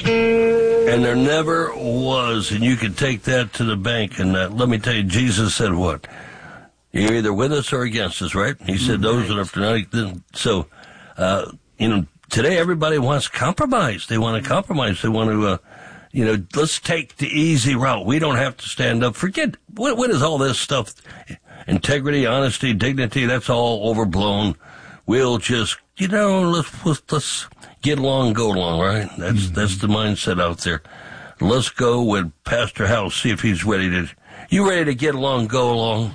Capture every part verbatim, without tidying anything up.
And there never was, and you can take that to the bank. And uh, let me tell you, Jesus said what? You're either with us or against us, right? He said those that are fanatic. So, uh, you know, today everybody wants compromise. They want to compromise. They want to, uh, you know, let's take the easy route. We don't have to stand up. Forget, what, what is all this stuff? Integrity, honesty, dignity, that's all overblown. We'll just, you know, let's, let's, let's get along, go along, right? That's, mm-hmm. that's the mindset out there. Let's go with Pastor House, see if he's ready to, you ready to get along, go along?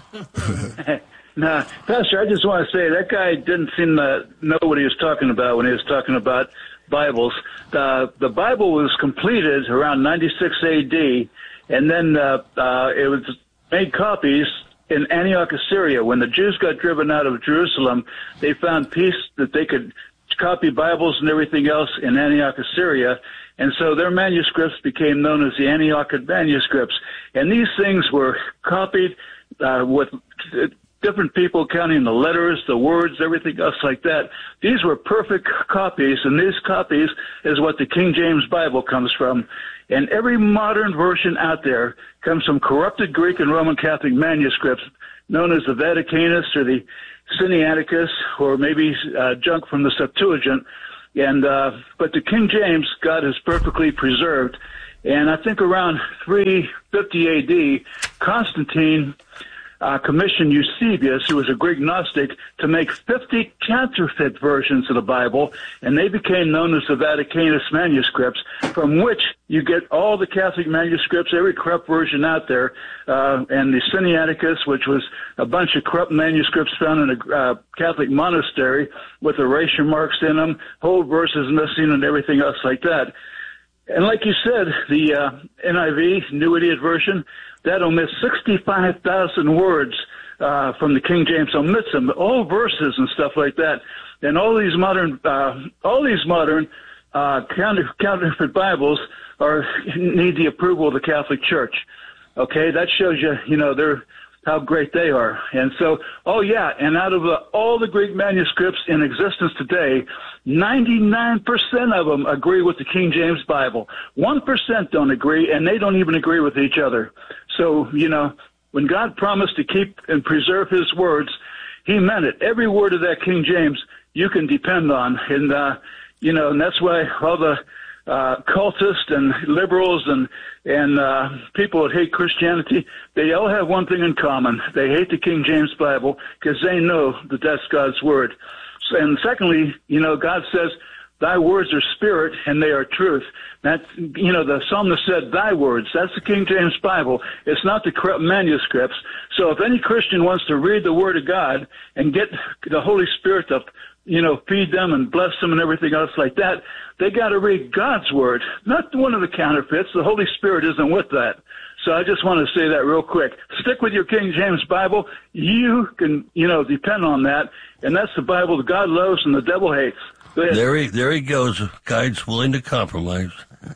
No, Pastor, I just want to say that guy didn't seem to know what he was talking about when he was talking about Bibles. The, the Bible was completed around ninety-six A D, and then uh, uh, it was made copies in Antioch, Assyria. When the Jews got driven out of Jerusalem, they found peace that they could copy Bibles and everything else in Antioch, Assyria. And so their manuscripts became known as the Antiochian manuscripts. And these things were copied uh, with different people counting the letters, the words, everything else like that. These were perfect copies, and these copies is what the King James Bible comes from. And every modern version out there comes from corrupted Greek and Roman Catholic manuscripts known as the Vaticanus or the Sinaiticus, or maybe uh, junk from the Septuagint. And uh, but the King James, God has perfectly preserved. And I think around three fifty A D, Constantine uh, commissioned Eusebius, who was a Greek Gnostic, to make fifty counterfeit versions of the Bible, and they became known as the Vaticanus manuscripts, from which you get all the Catholic manuscripts, every corrupt version out there, uh, and the Sinaiticus, which was a bunch of corrupt manuscripts found in a uh, Catholic monastery with erasure marks in them, whole verses missing, and everything else like that. And like you said, the uh, N I V, New Idiot Version, that omits sixty-five thousand words uh, from the King James, omits them, all verses and stuff like that. And all these modern, uh, all these modern uh, counter, counterfeit Bibles are need the approval of the Catholic Church. Okay, that shows you, you know, they're how great they are. And so, oh yeah, and out of uh, all the Greek manuscripts in existence today, ninety-nine percent of them agree with the King James Bible. one percent don't agree, and they don't even agree with each other. So, you know, when God promised to keep and preserve his words, he meant it. Every word of that King James you can depend on. And, uh, you know, and that's why all the uh, cultists and liberals and, and uh, people that hate Christianity, they all have one thing in common. They hate the King James Bible because they know that that's God's word. So, and secondly, you know, God says, thy words are spirit and they are truth. That, you know, the psalmist said, thy words. That's the King James Bible. It's not the corrupt manuscripts. So if any Christian wants to read the word of God and get the Holy Spirit to, you know, feed them and bless them and everything else like that, they got to read God's word, not one of the counterfeits. The Holy Spirit isn't with that. So I just want to say that real quick. Stick with your King James Bible. You can, you know, depend on that. And that's the Bible that God loves and the devil hates. There he, there he goes. Guy's willing to compromise.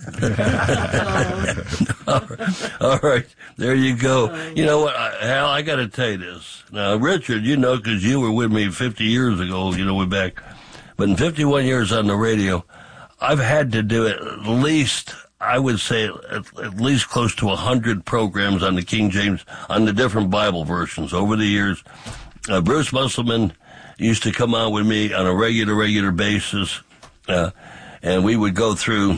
all, right. all right, there you go. You know what, Hal, I got to tell you this. Now, Richard, you know, because you were with me fifty years ago, you know, we're back. But in fifty-one years on the radio, I've had to do at least, I would say, at, at least close to one hundred programs on the King James, on the different Bible versions over the years. Uh, Bruce Musselman used to come on with me on a regular, regular basis, uh, and we would go through,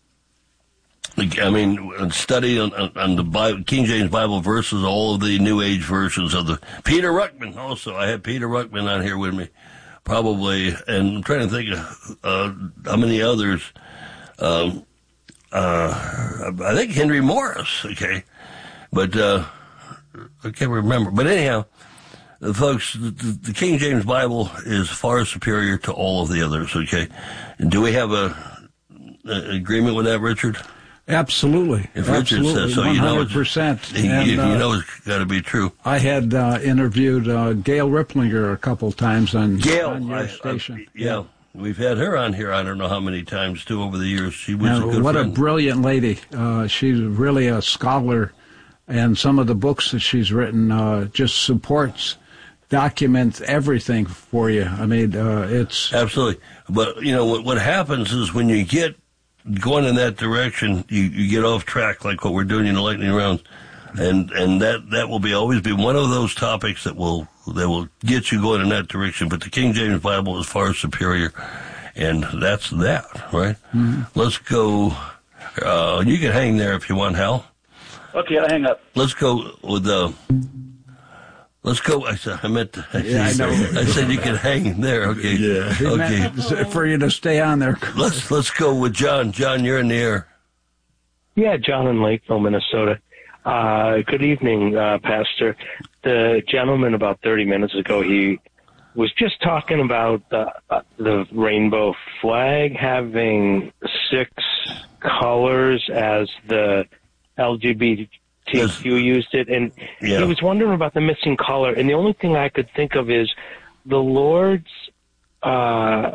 I mean, study on, on the Bible, King James Bible verses, all of the New Age versions of the, Peter Ruckman also, I had Peter Ruckman on here with me, probably, and I'm trying to think of uh, how many others, um, uh, I think Henry Morris, okay, but uh, I can't remember, but anyhow, Uh, folks, the, the King James Bible is far superior to all of the others, okay? And do we have a, a agreement with that, Richard? Absolutely. If Richard Absolutely. says so, one hundred you percent. know it's, you, and, you uh, know it's got to be true. I had uh, interviewed uh, Gail Ripplinger a couple times on, Gail, on your I, station. I, yeah, we've had her on here I don't know how many times, too, over the years. She was now, a good what friend. a brilliant lady. Uh, she's really a scholar, and some of the books that she's written uh, just supports document everything for you. I mean, uh, it's... Absolutely. But, you know, what, what happens is when you get going in that direction, you, you get off track like what we're doing in the lightning rounds. And and that, that will be always be one of those topics that will that will get you going in that direction. But the King James Bible is far superior, and that's that, right? Mm-hmm. Let's go. Uh, you can hang there if you want, Hal. Okay, I'll hang up. Let's go with the. Let's go. I said I meant. To, I, yeah, said, I know. I said you can hang there. Okay. Yeah. Okay. For you to stay on there. Let's let's go with John. John, you're in the air. Yeah, John in Lakeville, Minnesota. Uh, good evening, uh, Pastor. The gentleman about thirty minutes ago, he was just talking about the, uh, the rainbow flag having six colors as the L G B T Q yes. used it. And yeah. he was wondering about the missing color. And the only thing I could think of is the Lord's, uh,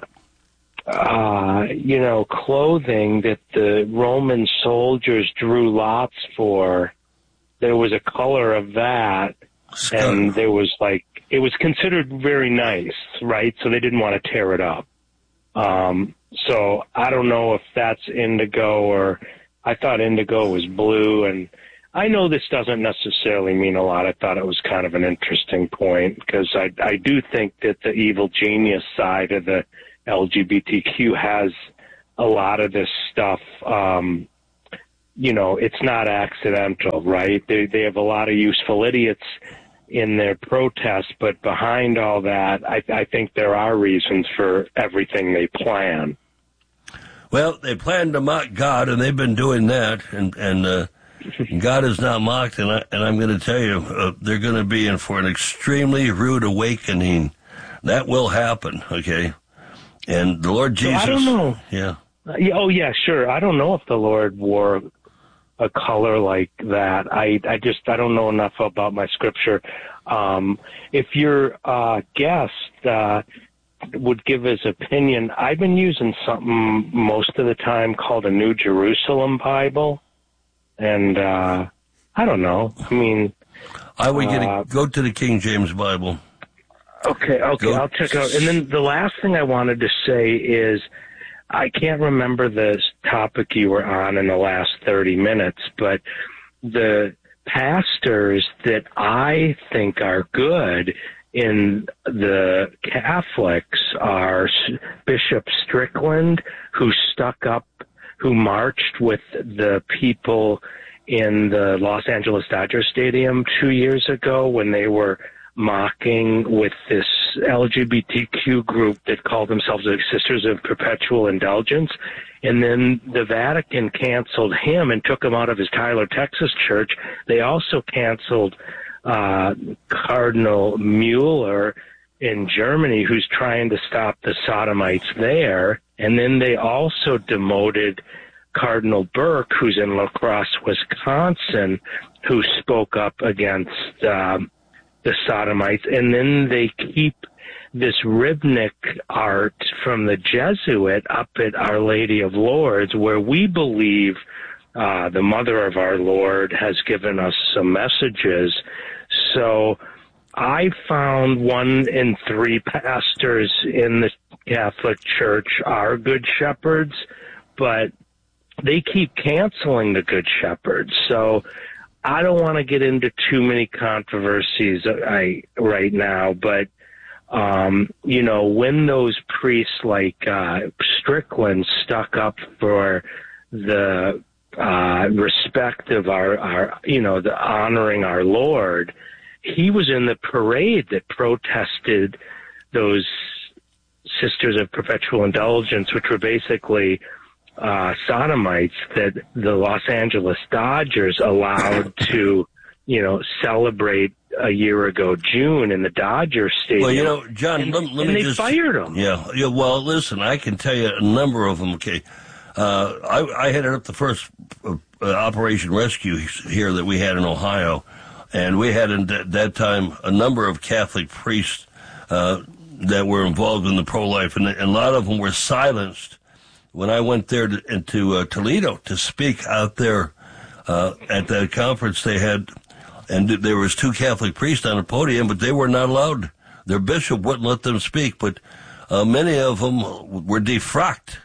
uh, you know, clothing that the Roman soldiers drew lots for. There was a color of that, and there was like, it was considered very nice, right? So they didn't want to tear it up. Um, so I don't know if that's indigo, or I thought indigo was blue, and I know this doesn't necessarily mean a lot. I thought it was kind of an interesting point, because I, I do think that the evil genius side of the L G B T Q has a lot of this stuff, um, you know, it's not accidental, right? They they have a lot of useful idiots in their protests, but behind all that, I, I think there are reasons for everything they plan. Well, they plan to mock God, and they've been doing that, and and uh, God is not mocked, and, I, and I'm going to tell you, uh, they're going to be in for an extremely rude awakening. That will happen, okay? And the Lord Jesus... So I don't know. Yeah. Uh, yeah. Oh, yeah, sure. I don't know if the Lord wore a color like that. I, I just, I don't know enough about my scripture. Um, if your uh, guest uh, would give his opinion, I've been using something most of the time called a New Jerusalem Bible. And uh, I don't know. I mean... I would get uh, a, go to the King James Bible. Okay, okay, go. I'll check out. And then the last thing I wanted to say is, I can't remember the topic you were on in the last thirty minutes, but the pastors that I think are good in the Catholics are Bishop Strickland, who stuck up, who marched with the people in the Los Angeles Dodger Stadium two years ago when they were mocking with this L G B T Q group that called themselves the Sisters of Perpetual Indulgence. And then the Vatican canceled him and took him out of his Tyler, Texas church. They also canceled uh, Cardinal Mueller in Germany, who's trying to stop the sodomites there. And then they also demoted Cardinal Burke, who's in La Crosse, Wisconsin, who spoke up against um, the sodomites. And then they keep this Ribnik art from the Jesuit up at Our Lady of Lourdes, where we believe uh, the Mother of our Lord has given us some messages. So I found one in three pastors in the Catholic Church are good shepherds, but they keep canceling the good shepherds. So I don't want to get into too many controversies I, right now, but, um, you know, when those priests like uh, Strickland stuck up for the uh, respect of our, our, you know, the honoring our Lord, he was in the parade that protested those Sisters of Perpetual Indulgence, which were basically uh, sodomites that the Los Angeles Dodgers allowed to, you know, celebrate a year ago, June, in the Dodger Stadium. Well, you know, John, and, let, let and me they just... fired him. Yeah, yeah, well, listen, I can tell you a number of them, okay. Uh, I, I headed up the first uh, Operation Rescue here that we had in Ohio, and we had at that time a number of Catholic priests uh, that were involved in the pro-life, and, and a lot of them were silenced when I went there to, into uh, Toledo to speak out there uh, at that conference they had, and there was two Catholic priests on the podium, but they were not allowed. Their bishop wouldn't let them speak, but uh, many of them were defrocked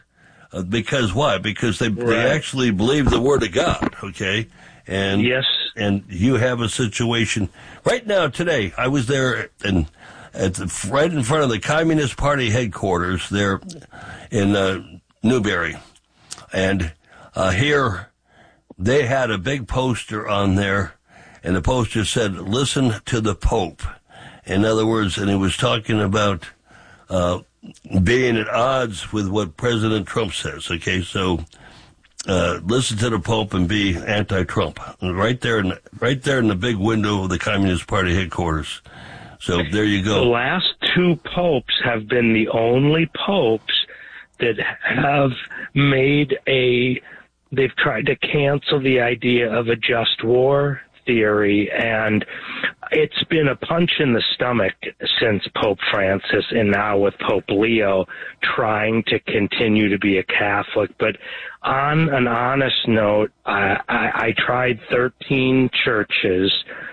Uh, because why? Because they, Right. they actually believe the Word of God, okay? And Yes. and you have a situation right now today. I was there and at the, right in front of the Communist Party headquarters there in uh, Newberry, and uh, here they had a big poster on there, and the poster said, "Listen to the Pope." In other words, and it was talking about uh, being at odds with what President Trump says. Okay, so. Uh, listen to the Pope and be anti-Trump. Right there, in, right there in the big window of the Communist Party headquarters. So there you go. The last two popes have been the only popes that have made a. They've tried to cancel the idea of a just war theory, and it's been a punch in the stomach since Pope Francis and now with Pope Leo trying to continue to be a Catholic. But on an honest note, I, I, I tried thirteen churches,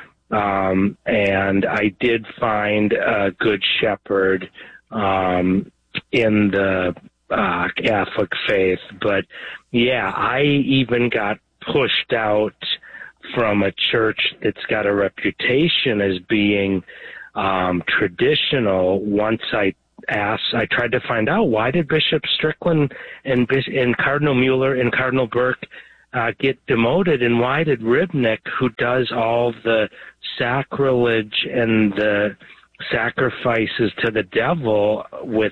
um, and I did find a good shepherd um, in the uh, Catholic faith. But, yeah, I even got pushed out from a church that's got a reputation as being um, traditional. Once I asked, I tried to find out, why did Bishop Strickland and, and Cardinal Mueller and Cardinal Burke uh, get demoted, and why did Ribnick, who does all the sacrilege and the sacrifices to the devil with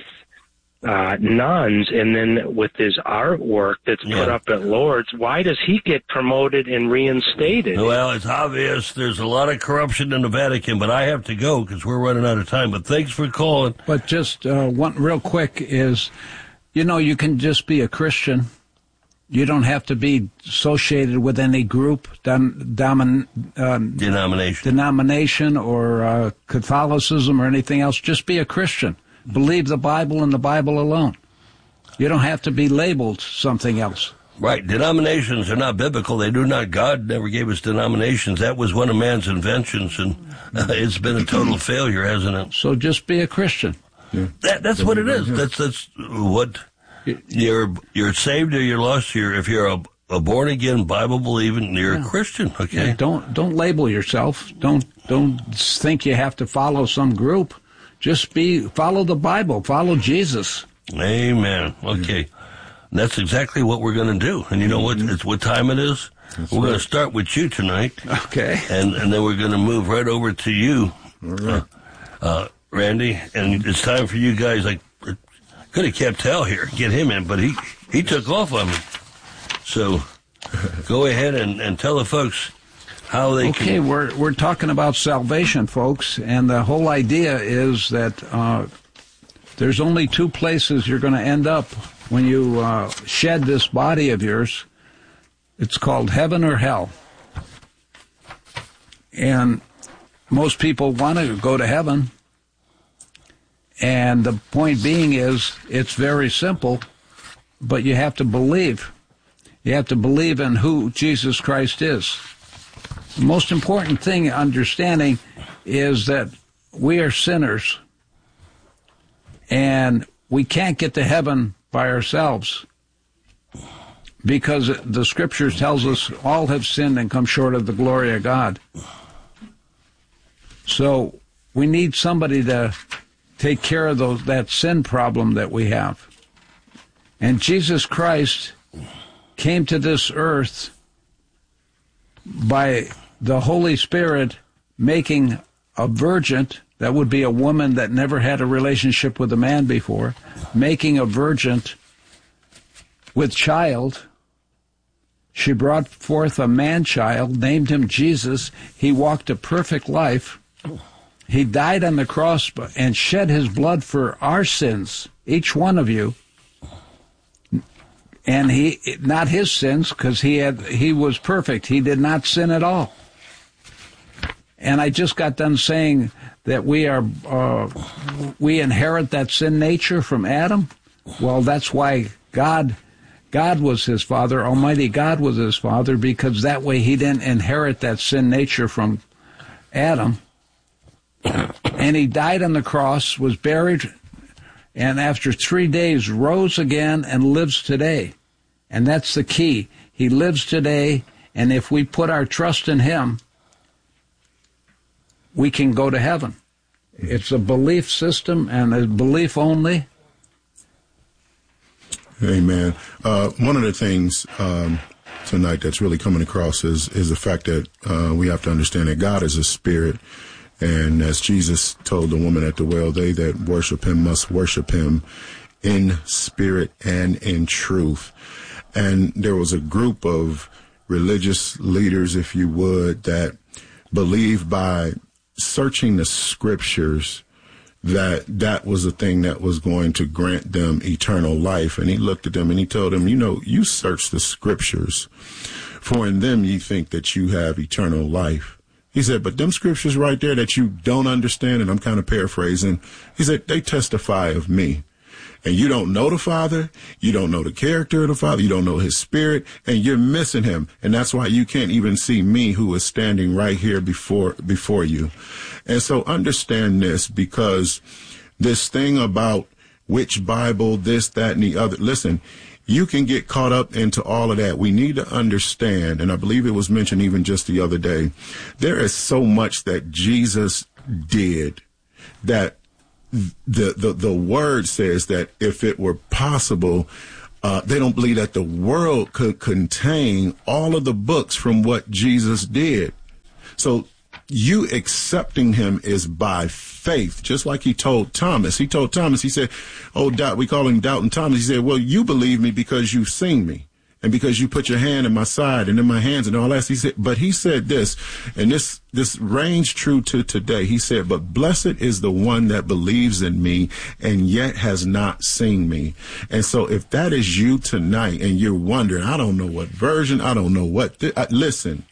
Uh, nuns, and then with his artwork that's yeah. put up at Lourdes, why does he get promoted and reinstated? Well, it's obvious there's a lot of corruption in the Vatican, but I have to go because we're running out of time. But thanks for calling. But just uh, one real quick is, you know, you can just be a Christian. You don't have to be associated with any group, dom, domin, uh, Denomination. denomination or uh, Catholicism or anything else. Just be a Christian. Believe the Bible and the Bible alone. You don't have to be labeled something else. Right. Denominations are not biblical. They do not. God never gave us denominations. That was one of man's inventions, and uh, it's been a total failure, hasn't it? So just be a Christian. Yeah. That, that's what it is. That's that's what you're. You're saved or you're lost. You're if you're a, a born again Bible believing, you're Yeah. a Christian. Okay. Yeah, don't don't label yourself. Don't don't think you have to follow some group. Just be follow the Bible. Follow Jesus. Amen. Okay. That's exactly what we're going to do. And you know what? It's what time it is. That's we're right. going to start with you tonight. Okay. And and then we're going to move right over to you, All right. uh, uh, Randy. And it's time for you guys. I could have kept Hal here, get him in, but he, he took off on me. So go ahead and, and tell the folks how they Okay, can. we're we're talking about salvation, folks, and the whole idea is that uh, there's only two places you're going to end up when you uh, shed this body of yours. It's called heaven or hell. And most people want to go to heaven. And the point being is, it's very simple, but you have to believe. You have to believe in who Jesus Christ is. The most important thing understanding is that we are sinners, and we can't get to heaven by ourselves, because the Scriptures tells us all have sinned and come short of the glory of God. So we need somebody to take care of those, that sin problem that we have. And Jesus Christ came to this earth by the Holy Spirit making a virgin, that would be a woman that never had a relationship with a man before, making a virgin with child. She brought forth a man-child, named him Jesus. He walked a perfect life. He died on the cross and shed his blood for our sins, each one of you. And he, not his sins, because he had, he was perfect. He did not sin at all. And I just got done saying that we are, uh, we inherit that sin nature from Adam. Well, that's why God, God was his father. Almighty God was his father, because that way he didn't inherit that sin nature from Adam. And he died on the cross, was buried, and after three days rose again and lives today. And that's the key. He lives today, and if we put our trust in him, we can go to heaven. It's a belief system, and a belief only. Amen. Uh, one of the things um, tonight that's really coming across is, is the fact that uh, we have to understand that God is a spirit. And as Jesus told the woman at the well, they that worship him must worship him in spirit and in truth. And there was a group of religious leaders, if you would, that believed by searching the scriptures that that was the thing that was going to grant them eternal life. And he looked at them and he told them, you know, you search the scriptures, for in them ye think that you have eternal life. He said, but them scriptures right there that you don't understand, and I'm kind of paraphrasing, he said, they testify of me. And you don't know the Father, you don't know the character of the Father, you don't know his spirit, and you're missing him. And that's why you can't even see me, who is standing right here before before you. And so understand this, because this thing about which Bible, this, that, and the other, listen, you can get caught up into all of that. We need to understand, and I believe it was mentioned even just the other day, there is so much that Jesus did that the the, the word says that if it were possible, uh, they don't believe that the world could contain all of the books from what Jesus did. So you accepting him is by faith, just like he told Thomas. He told Thomas, he said, oh, doubt, we call him Doubting Thomas. He said, well, you believe me because you've seen me and because you put your hand in my side and in my hands and all that. He said, but he said this, and this, this reigns true to today. He said, but blessed is the one that believes in me and yet has not seen me. And so if that is you tonight and you're wondering, I don't know what version, I don't know what, th- uh, listen,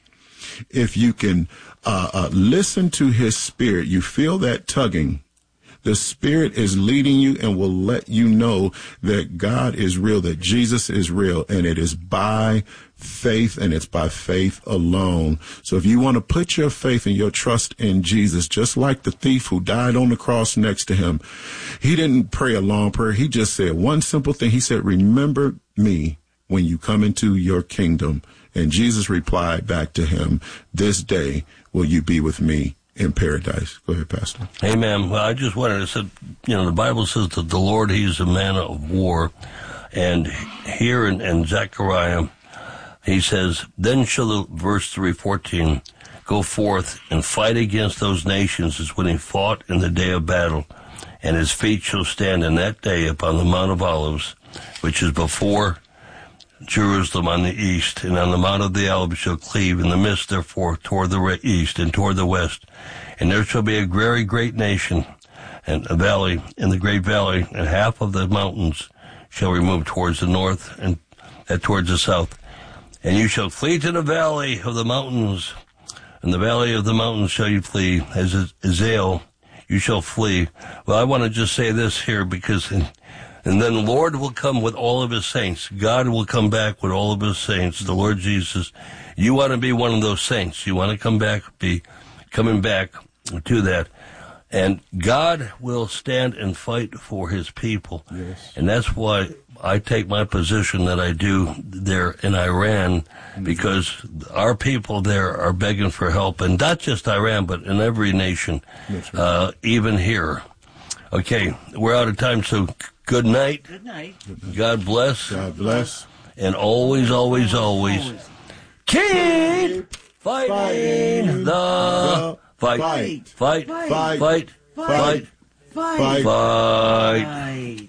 if you can Uh, uh, listen to his spirit, you feel that tugging. The spirit is leading you and will let you know that God is real, that Jesus is real, and it is by faith, and it's by faith alone. So if you want to put your faith and your trust in Jesus, just like the thief who died on the cross next to him, he didn't pray a long prayer. He just said one simple thing. He said, remember me when you come into your kingdom. And Jesus replied back to him, this day will you be with me in paradise. Go ahead, Pastor. Amen. Well, I just wanted to say, you know, the Bible says that the Lord, he's a man of war. And here in, in Zechariah, he says, then shall the, verse three fourteen, go forth and fight against those nations as when he fought in the day of battle. And his feet shall stand in that day upon the Mount of Olives, which is before Jerusalem on the east, and on the Mount of the Olives shall cleave in the midst, therefore, toward the east and toward the west. And there shall be a very great nation, and a valley in the great valley, and half of the mountains shall remove towards the north, and uh, towards the south. And you shall flee to the valley of the mountains, and the valley of the mountains shall you flee, as Azal you shall flee. Well, I want to just say this here, because in And then the Lord will come with all of his saints. God will come back with all of his saints. The Lord Jesus. You want to be one of those saints. You want to come back, be coming back to that. And God will stand and fight for his people. Yes. And that's why I take my position that I do there in Iran, mm-hmm. because our people there are begging for help. And not just Iran, but in every nation, right. uh, even here. Okay, we're out of time, so good night. Good night. God bless. God bless. And always, always, always, always. keep fighting, fighting the fight. Fight. Fight. Fight. Fight. Fight. Fight. Fight. Fight. Fight.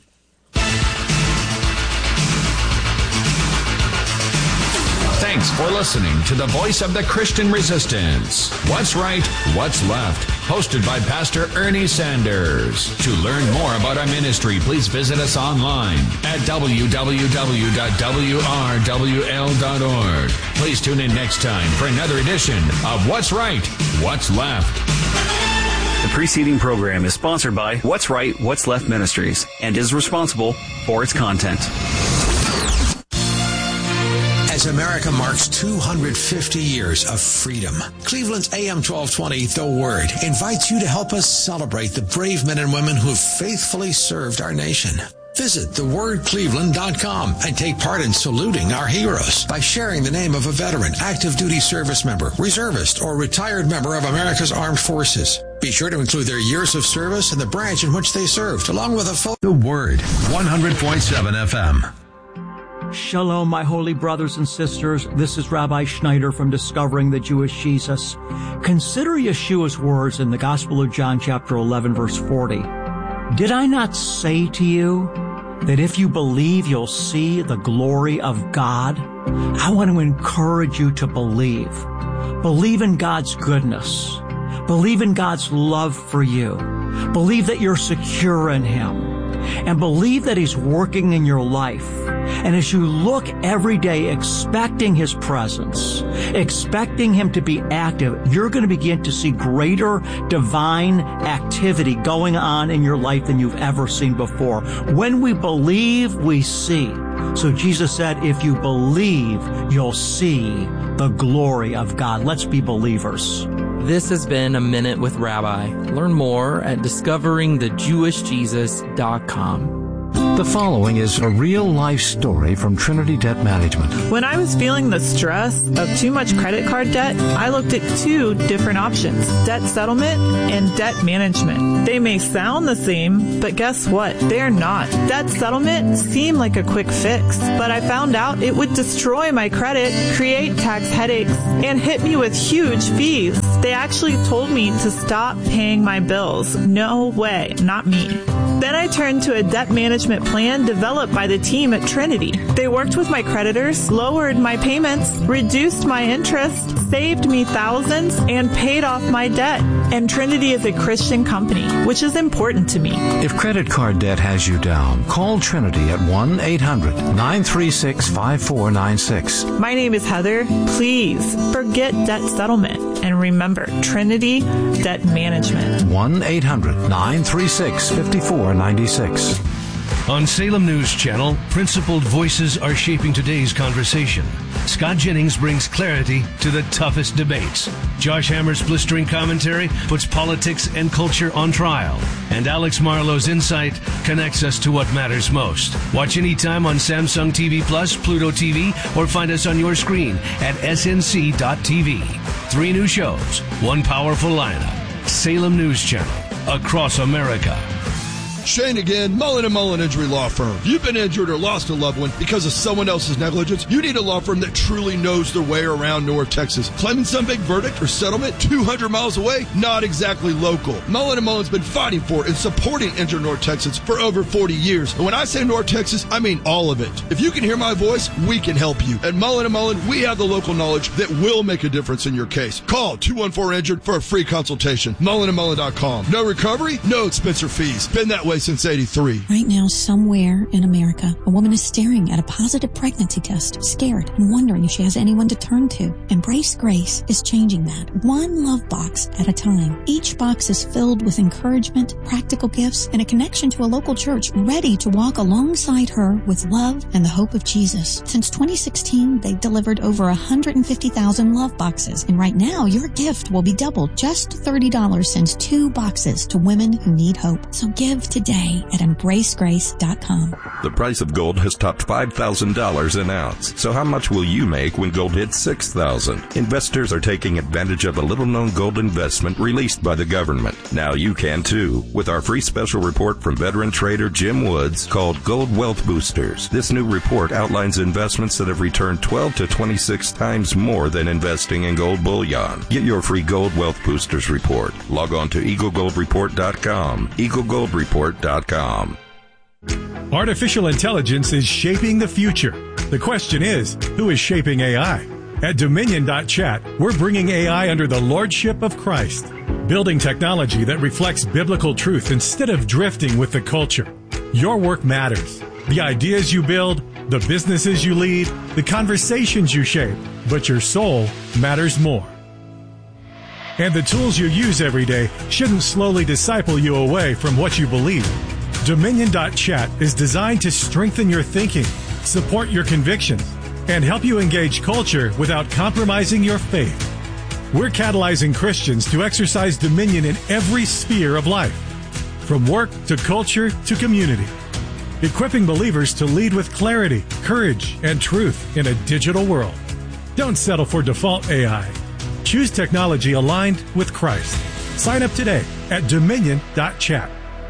Thanks for listening to the Voice of the Christian Resistance. What's Right, What's Left? Hosted by Pastor Ernie Sanders. To learn more about our ministry, please visit us online at w w w dot w r w l dot org. Please tune in next time for another edition of What's Right, What's Left. The preceding program is sponsored by What's Right, What's Left Ministries and is responsible for its content. As as America marks two hundred fifty years of freedom. Cleveland's A M twelve twenty, The Word, invites you to help us celebrate the brave men and women who have faithfully served our nation. Visit the word cleveland dot com and take part in saluting our heroes by sharing the name of a veteran, active duty service member, reservist, or retired member of America's Armed Forces. Be sure to include their years of service and the branch in which they served, along with a photo. The Word, one hundred point seven F M. Shalom, my holy brothers and sisters. This is Rabbi Schneider from Discovering the Jewish Jesus. Consider Yeshua's words in the Gospel of John, chapter eleven, verse forty. Did I not say to you that if you believe, you'll see the glory of God? I want to encourage you to believe. Believe in God's goodness. Believe in God's love for you. Believe that you're secure in Him. And believe that He's working in your life. And as you look every day expecting His presence, expecting Him to be active, you're going to begin to see greater divine activity going on in your life than you've ever seen before. When we believe, we see. So Jesus said, if you believe, you'll see the glory of God. Let's be believers. This has been A Minute with Rabbi. Learn more at discovering the jewish jesus dot com. The following is a real-life story from Trinity Debt Management. When I was feeling the stress of too much credit card debt, I looked at two different options, debt settlement and debt management. They may sound the same, but guess what? They're not. Debt settlement seemed like a quick fix, but I found out it would destroy my credit, create tax headaches, and hit me with huge fees. They actually told me to stop paying my bills. No way, not me. Then I turned to a debt management plan developed by the team at Trinity. They worked with my creditors, lowered my payments, reduced my interest, saved me thousands, and paid off my debt. And Trinity is a Christian company, which is important to me. If credit card debt has you down, call Trinity at one eight hundred nine three six five four nine six. My name is Heather. Please forget debt settlement and remember Trinity Debt Management. one eight hundred nine three six five four nine six. On Salem News Channel, principled voices are shaping today's conversation. Scott Jennings brings clarity to the toughest debates. Josh Hammer's blistering commentary puts politics and culture on trial. And Alex Marlowe's insight connects us to what matters most. Watch anytime on Samsung T V Plus, Pluto T V, or find us on your screen at S N C dot T V. Three new shows, one powerful lineup. Salem News Channel, across America. Shane again, Mullen and Mullen Injury Law Firm. If you've been injured or lost a loved one because of someone else's negligence, you need a law firm that truly knows their way around North Texas. Claiming some big verdict or settlement two hundred miles away? Not exactly local. Mullen and Mullen's been fighting for and supporting injured North Texans for over forty years. And when I say North Texas, I mean all of it. If you can hear my voice, we can help you. At Mullen and Mullen, we have the local knowledge that will make a difference in your case. Call two one four injured for a free consultation. Mullen and Mullen dot com. No recovery, no expense or fees. Been that way since eighty-three. Right now, somewhere in America, a woman is staring at a positive pregnancy test, scared and wondering if she has anyone to turn to. Embrace Grace is changing that, one love box at a time. Each box is filled with encouragement, practical gifts, and a connection to a local church ready to walk alongside her with love and the hope of Jesus. Since twenty sixteen, they've delivered over one hundred fifty thousand love boxes, and right now, your gift will be doubled. Just thirty dollars sends two boxes to women who need hope. So give today at embrace grace dot com. The price of gold has topped five thousand dollars an ounce. So how much will you make when gold hits six thousand dollars? Investors are taking advantage of a little-known gold investment released by the government. Now you can too, with our free special report from veteran trader Jim Woods called Gold Wealth Boosters. This new report outlines investments that have returned twelve to twenty-six times more than investing in gold bullion. Get your free Gold Wealth Boosters report. Log on to eagle gold report dot com. eagle gold report dot com. Artificial intelligence is shaping the future. The question is, who is shaping A I? At Dominion dot chat, we're bringing A I under the lordship of Christ, building technology that reflects biblical truth instead of drifting with the culture. Your work matters. The ideas you build, the businesses you lead, the conversations you shape, but your soul matters more. And the tools you use every day shouldn't slowly disciple you away from what you believe. Dominion dot chat is designed to strengthen your thinking, support your convictions, and help you engage culture without compromising your faith. We're catalyzing Christians to exercise dominion in every sphere of life, from work to culture to community, equipping believers to lead with clarity, courage, and truth in a digital world. Don't settle for default A I. Choose technology aligned with Christ. Sign up today at dominion dot chat.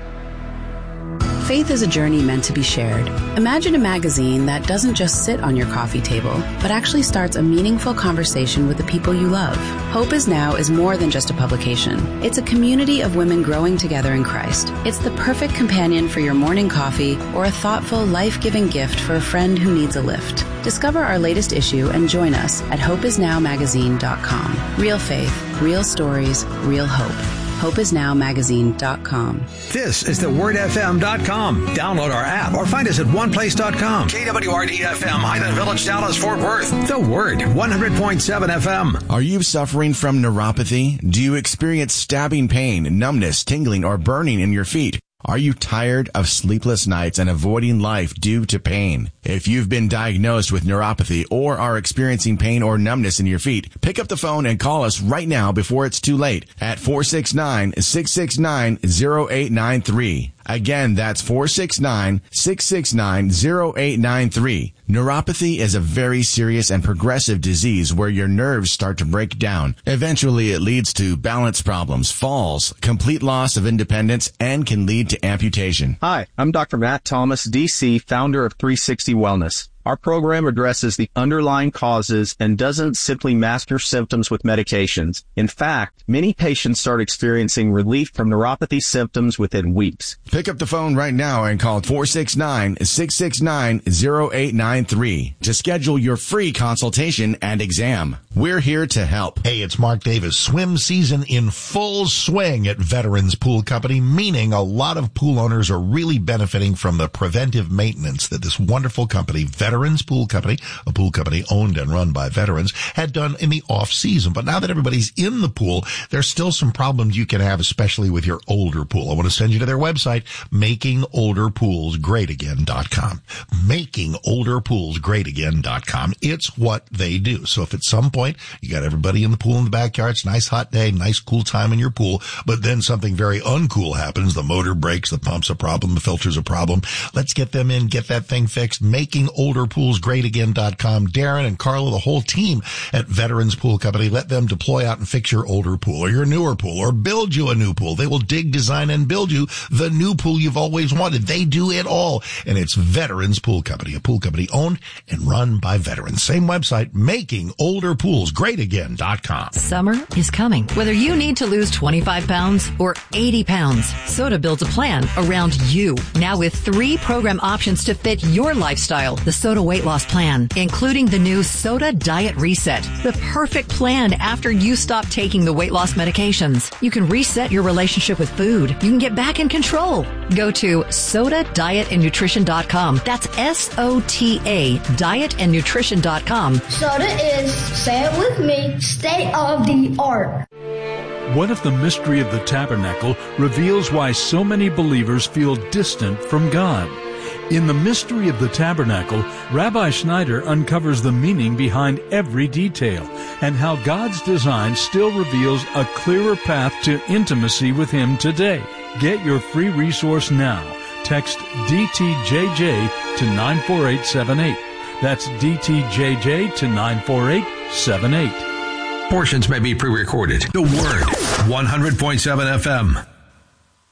Faith is a journey meant to be shared. Imagine a magazine that doesn't just sit on your coffee table, but actually starts a meaningful conversation with the people you love. Hope Is Now is more than just a publication. It's a community of women growing together in Christ. It's the perfect companion for your morning coffee or a thoughtful, life-giving gift for a friend who needs a lift. Discover our latest issue and join us at hope is now magazine dot com. Real faith, real stories, real hope. hope is now magazine dot com. This is the word f m dot com. Download our app or find us at one place dot com. K W R D F M, Highland Village, Dallas, Fort Worth. The Word, one hundred point seven F M. Are you suffering from neuropathy? Do you experience stabbing pain, numbness, tingling, or burning in your feet? Are you tired of sleepless nights and avoiding life due to pain? If you've been diagnosed with neuropathy or are experiencing pain or numbness in your feet, pick up the phone and call us right now before it's too late at four six nine, six six nine, zero eight nine three. Again, that's four six nine, six six nine, zero eight nine three. Neuropathy is a very serious and progressive disease where your nerves start to break down. Eventually, it leads to balance problems, falls, complete loss of independence, and can lead to amputation. Hi, I'm Doctor Matt Thomas, D C, founder of three sixty Wellness. Our program addresses the underlying causes and doesn't simply mask your symptoms with medications. In fact, many patients start experiencing relief from neuropathy symptoms within weeks. Pick up the phone right now and call four six nine, six six nine, zero eight nine three to schedule your free consultation and exam. We're here to help. Hey, it's Mark Davis. Swim season in full swing at Veterans Pool Company, meaning a lot of pool owners are really benefiting from the preventive maintenance that this wonderful company, Veterans Pool Company, a pool company owned and run by veterans, had done in the off season. But now that everybody's in the pool, there's still some problems you can have, especially with your older pool. I want to send you to their website, making older pools great again dot com. making older pools great again dot com. It's what they do. So if at some point you got everybody in the pool in the backyard, it's a nice hot day, nice cool time in your pool, but then something very uncool happens, the motor breaks, the pump's a problem, the filter's a problem, let's get them in, get that thing fixed. making older pools great again dot com. Darren and Carla, the whole team at Veterans Pool Company, let them deploy out and fix your older pool or your newer pool or build you a new pool. They will dig, design, and build you the new pool you've always wanted. They do it all. And it's Veterans Pool Company, a pool company owned and run by veterans. Same website, making older pools great again dot com. Summer is coming. Whether you need to lose twenty-five pounds or eighty pounds, Soda builds a plan around you. Now with three program options to fit your lifestyle. The Soda Weight Loss Plan, including the new Soda Diet Reset, the perfect plan after you stop taking the weight loss medications. You can reset your relationship with food. You can get back in control. Go to soda diet and nutrition dot com. That's S O T A, diet and nutrition dot com. Soda is, say it with me, state of the art. What if the mystery of the tabernacle reveals why so many believers feel distant from God? In The Mystery of the Tabernacle, Rabbi Schneider uncovers the meaning behind every detail and how God's design still reveals a clearer path to intimacy with Him today. Get your free resource now. Text D T J J to nine four eight seven eight. That's D T J J to nine four eight seven eight. Portions may be pre-recorded. The Word, one hundred point seven F M.